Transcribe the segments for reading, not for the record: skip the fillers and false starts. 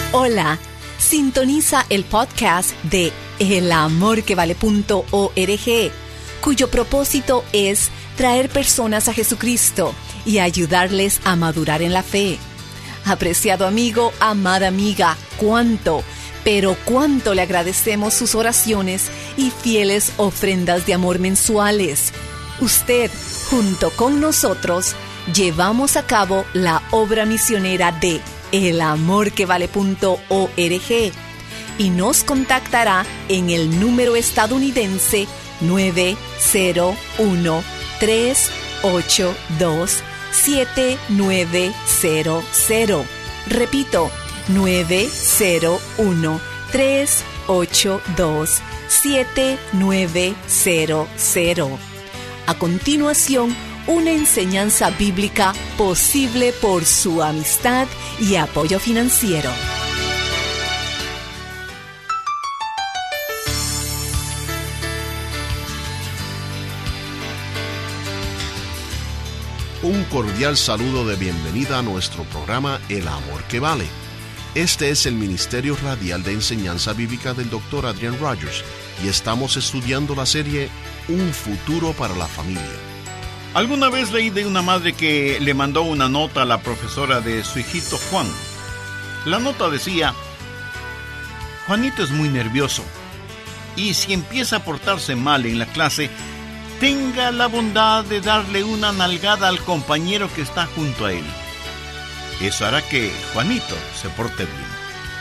Hola, sintoniza el podcast de elamorquevale.org, cuyo propósito es traer personas a Jesucristo y ayudarles a madurar en la fe. Apreciado amigo, amada amiga, cuánto le agradecemos sus oraciones y fieles ofrendas de amor mensuales. Usted, junto con nosotros, llevamos a cabo la obra misionera de elamorquevale.org y nos contactará en el número estadounidense 901-382-7900. Repito, 901-382-7900. A continuación, una enseñanza bíblica posible por su amistad y apoyo financiero. Un cordial saludo de bienvenida a nuestro programa El Amor que Vale. Este es el Ministerio Radial de Enseñanza Bíblica del Dr. Adrian Rogers y estamos estudiando la serie Un Futuro para la Familia. Alguna vez leí de una madre que le mandó una nota a la profesora de su hijito Juan. La nota decía: Juanito es muy nervioso y si empieza a portarse mal en la clase, tenga la bondad de darle una nalgada al compañero que está junto a él. Eso hará que Juanito se porte bien.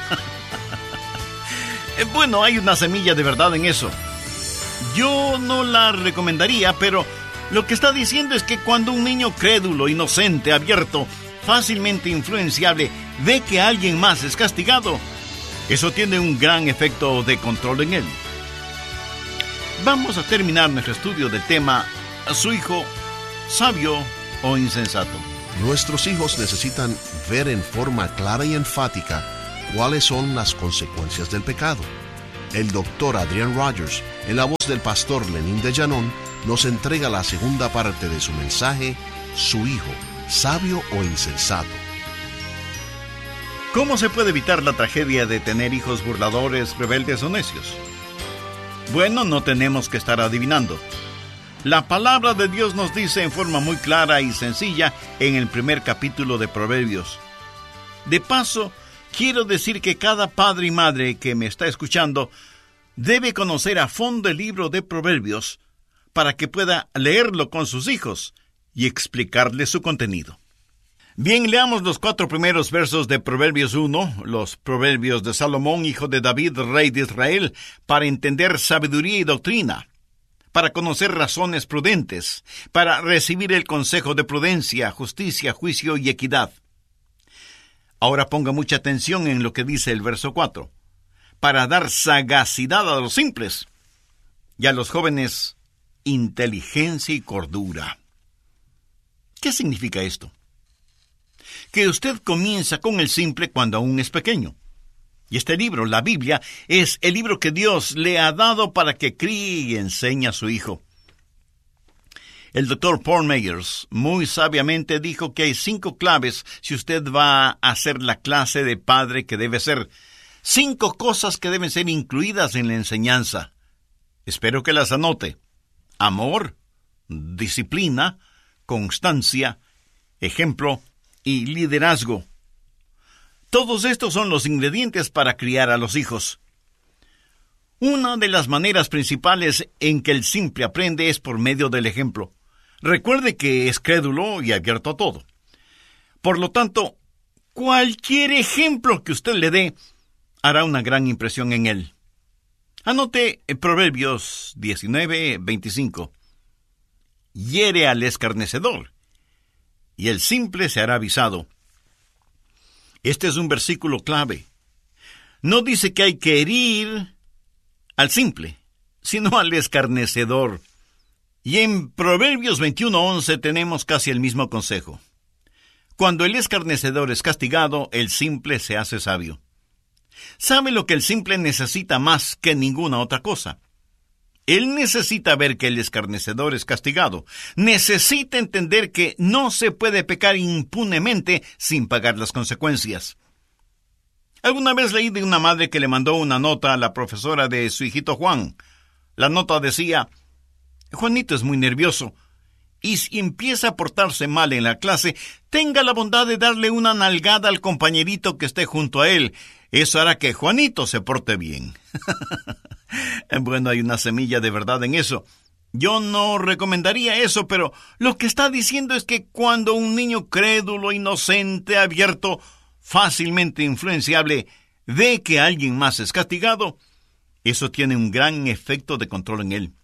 Bueno, hay una semilla de verdad en eso. Yo no la recomendaría, pero lo que está diciendo es que cuando un niño crédulo, inocente, abierto, fácilmente influenciable, ve que alguien más es castigado, eso tiene un gran efecto de control en él. Vamos a terminar nuestro estudio del tema ¿su hijo sabio o insensato? Nuestros hijos necesitan ver en forma clara y enfática cuáles son las consecuencias del pecado. El Dr. Adrian Rogers, en la voz del pastor Lenín de Llanón, nos entrega la segunda parte de su mensaje, ¿su hijo sabio o insensato? ¿Cómo se puede evitar la tragedia de tener hijos burladores, rebeldes o necios? Bueno, no tenemos que estar adivinando. La palabra de Dios nos dice en forma muy clara y sencilla en el primer capítulo de Proverbios. De paso, quiero decir que cada padre y madre que me está escuchando debe conocer a fondo el libro de Proverbios para que pueda leerlo con sus hijos y explicarles su contenido. Bien, leamos los 4 primeros versos de Proverbios 1, los proverbios de Salomón, hijo de David, rey de Israel, para entender sabiduría y doctrina, para conocer razones prudentes, para recibir el consejo de prudencia, justicia, juicio y equidad. Ahora ponga mucha atención en lo que dice el verso 4. Para dar sagacidad a los simples y a los jóvenes inteligencia y cordura. ¿Qué significa esto? Que usted comienza con el simple cuando aún es pequeño. Y este libro, la Biblia, es el libro que Dios le ha dado para que críe y enseñe a su hijo. El Dr. Paul Meyers muy sabiamente dijo que hay 5 claves si usted va a hacer la clase de padre que debe ser. 5 cosas que deben ser incluidas en la enseñanza. Espero que las anote. Amor, disciplina, constancia, ejemplo y liderazgo. Todos estos son los ingredientes para criar a los hijos. Una de las maneras principales en que el simple aprende es por medio del ejemplo. Recuerde que es crédulo y abierto a todo. Por lo tanto, cualquier ejemplo que usted le dé hará una gran impresión en él. Anote en Proverbios 19:25. Hiere al escarnecedor, y el simple se hará avisado. Este es un versículo clave. No dice que hay que herir al simple, sino al escarnecedor. Y en Proverbios 21:11 tenemos casi el mismo consejo. Cuando el escarnecedor es castigado, el simple se hace sabio. ¿Sabe lo que el simple necesita más que ninguna otra cosa? Él necesita ver que el escarnecedor es castigado. Necesita entender que no se puede pecar impunemente sin pagar las consecuencias. Alguna vez leí de una madre que le mandó una nota a la profesora de su hijito Juan. La nota decía: Juanito es muy nervioso, y si empieza a portarse mal en la clase, tenga la bondad de darle una nalgada al compañerito que esté junto a él. Eso hará que Juanito se porte bien. Bueno, hay una semilla de verdad en eso. Yo no recomendaría eso, pero lo que está diciendo es que cuando un niño crédulo, inocente, abierto, fácilmente influenciable, ve que alguien más es castigado, eso tiene un gran efecto de control en él.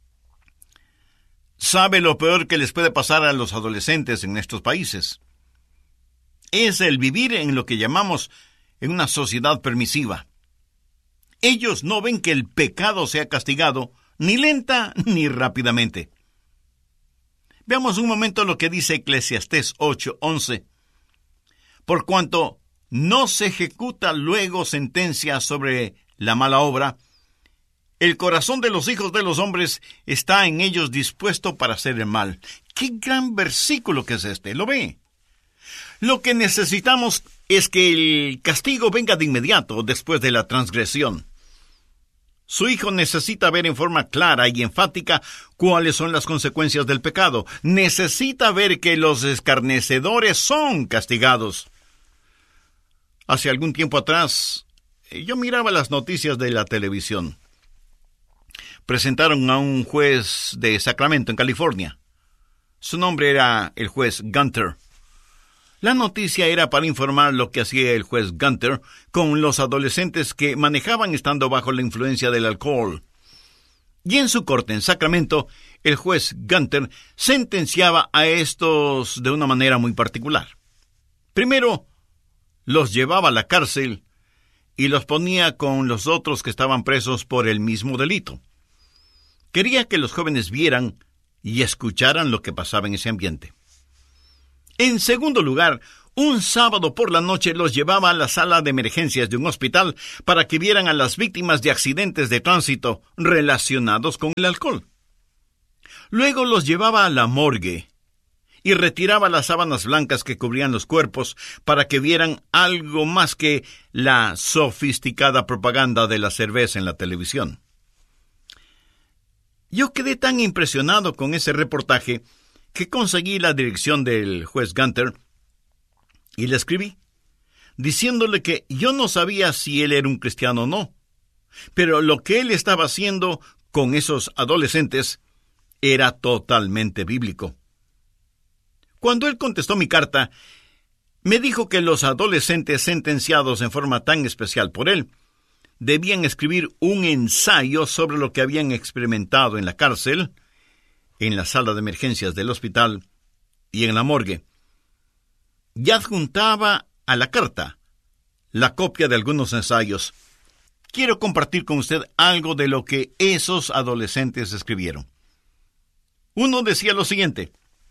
¿Sabe lo peor que les puede pasar a los adolescentes en estos países? Es el vivir en lo que llamamos en una sociedad permisiva. Ellos no ven que el pecado sea castigado, ni lenta ni rápidamente. Veamos un momento lo que dice Eclesiastés 8:11. Por cuanto no se ejecuta luego sentencia sobre la mala obra, el corazón de los hijos de los hombres está en ellos dispuesto para hacer el mal. ¡Qué gran versículo que es este! ¿Lo ve? Lo que necesitamos es que el castigo venga de inmediato después de la transgresión. Su hijo necesita ver en forma clara y enfática cuáles son las consecuencias del pecado. Necesita ver que los escarnecedores son castigados. Hace algún tiempo atrás, yo miraba las noticias de la televisión. Presentaron a un juez de Sacramento, en California. Su nombre era el juez Gunter. La noticia era para informar lo que hacía el juez Gunter con los adolescentes que manejaban estando bajo la influencia del alcohol. Y en su corte en Sacramento, el juez Gunter sentenciaba a estos de una manera muy particular. Primero, los llevaba a la cárcel y los ponía con los otros que estaban presos por el mismo delito. Quería que los jóvenes vieran y escucharan lo que pasaba en ese ambiente. En segundo lugar, un sábado por la noche los llevaba a la sala de emergencias de un hospital para que vieran a las víctimas de accidentes de tránsito relacionados con el alcohol. Luego los llevaba a la morgue y retiraba las sábanas blancas que cubrían los cuerpos para que vieran algo más que la sofisticada propaganda de la cerveza en la televisión. Yo quedé tan impresionado con ese reportaje que conseguí la dirección del juez Gunter y le escribí, diciéndole que yo no sabía si él era un cristiano o no, pero lo que él estaba haciendo con esos adolescentes era totalmente bíblico. Cuando él contestó mi carta, me dijo que los adolescentes sentenciados en forma tan especial por él debían escribir un ensayo sobre lo que habían experimentado en la cárcel, en la sala de emergencias del hospital y en la morgue. Y adjuntaba a la carta la copia de algunos ensayos. Quiero compartir con usted algo de lo que esos adolescentes escribieron. Uno decía lo siguiente: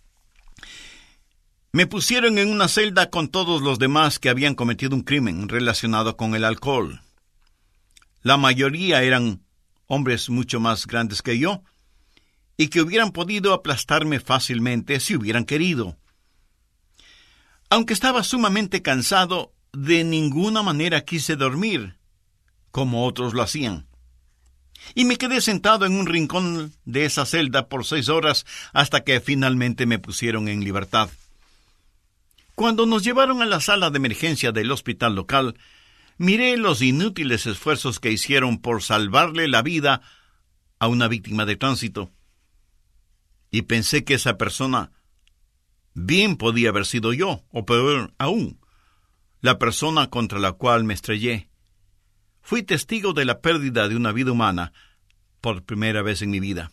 me pusieron en una celda con todos los demás que habían cometido un crimen relacionado con el alcohol. La mayoría eran hombres mucho más grandes que yo y que hubieran podido aplastarme fácilmente si hubieran querido. Aunque estaba sumamente cansado, de ninguna manera quise dormir, como otros lo hacían. Y me quedé sentado en un rincón de esa celda por 6 horas hasta que finalmente me pusieron en libertad. Cuando nos llevaron a la sala de emergencia del hospital local, miré los inútiles esfuerzos que hicieron por salvarle la vida a una víctima de tránsito. Y pensé que esa persona bien podía haber sido yo, o peor aún, la persona contra la cual me estrellé. Fui testigo de la pérdida de una vida humana por primera vez en mi vida.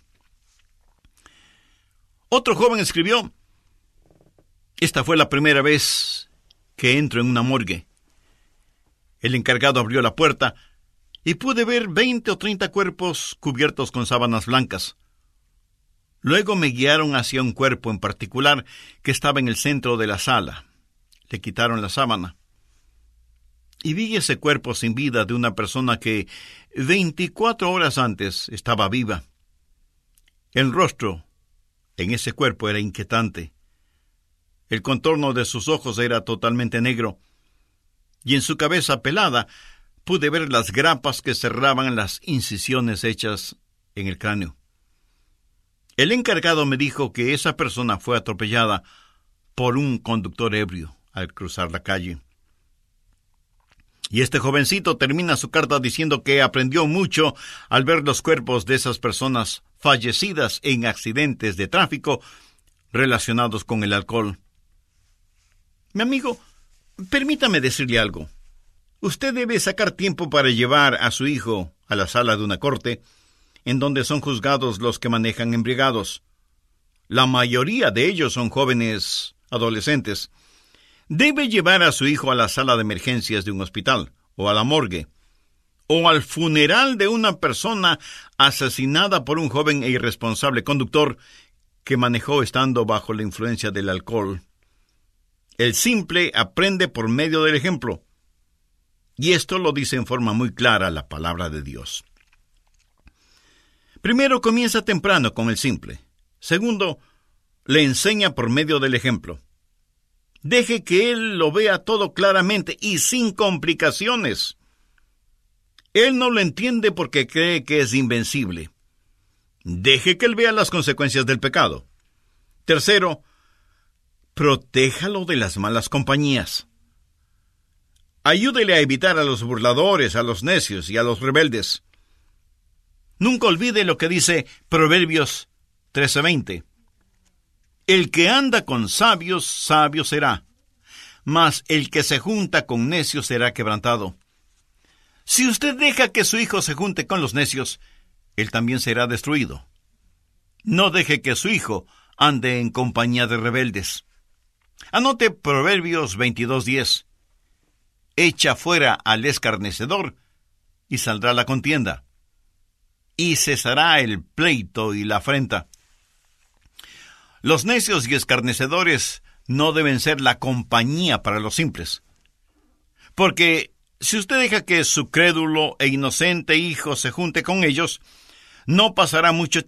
Otro joven escribió: esta fue la primera vez que entro en una morgue. El encargado abrió la puerta y pude ver 20 o 30 cuerpos cubiertos con sábanas blancas. Luego me guiaron hacia un cuerpo en particular que estaba en el centro de la sala. Le quitaron la sábana. Y vi ese cuerpo sin vida de una persona que 24 horas antes estaba viva. El rostro en ese cuerpo era inquietante. El contorno de sus ojos era totalmente negro. y en su cabeza pelada pude ver las grapas que cerraban las incisiones hechas en el cráneo. El encargado me dijo que esa persona fue atropellada por un conductor ebrio al cruzar la calle. Y este jovencito termina su carta diciendo que aprendió mucho al ver los cuerpos de esas personas fallecidas en accidentes de tráfico relacionados con el alcohol. Mi amigo, permítame decirle algo. Usted debe sacar tiempo para llevar a su hijo a la sala de una corte, en donde son juzgados los que manejan embriagados. La mayoría de ellos son jóvenes adolescentes. Debe llevar a su hijo a la sala de emergencias de un hospital, o a la morgue, o al funeral de una persona asesinada por un joven e irresponsable conductor que manejó estando bajo la influencia del alcohol. El simple aprende por medio del ejemplo. Y esto lo dice en forma muy clara la palabra de Dios. Primero, comienza temprano con el simple. Segundo, le enseña por medio del ejemplo. Deje que él lo vea todo claramente y sin complicaciones. Él no lo entiende porque cree que es invencible. Deje que él vea las consecuencias del pecado. Tercero, protéjalo de las malas compañías. Ayúdele a evitar a los burladores, a los necios y a los rebeldes. Nunca olvide lo que dice Proverbios 13:20. El que anda con sabios, sabio será, mas el que se junta con necios será quebrantado. Si usted deja que su hijo se junte con los necios, él también será destruido. No deje que su hijo ande en compañía de rebeldes. Anote Proverbios 22:10. Echa fuera al escarnecedor y saldrá la contienda, y cesará el pleito y la afrenta. Los necios y escarnecedores no deben ser la compañía para los simples. Porque si usted deja que su crédulo e inocente hijo se junte con ellos, no pasará mucho